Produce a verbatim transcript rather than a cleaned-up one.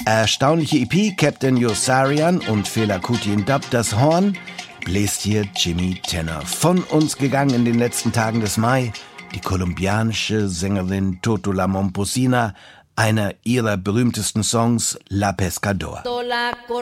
Erstaunliche E P, Captain Yossarian und Fela Kuti in Dub. Das Horn bläst hier Jimmy Tenor. Von uns gegangen in den letzten Tagen des Mai die kolumbianische Sängerin Toto La Momposina, einer ihrer berühmtesten Songs, La Pescador.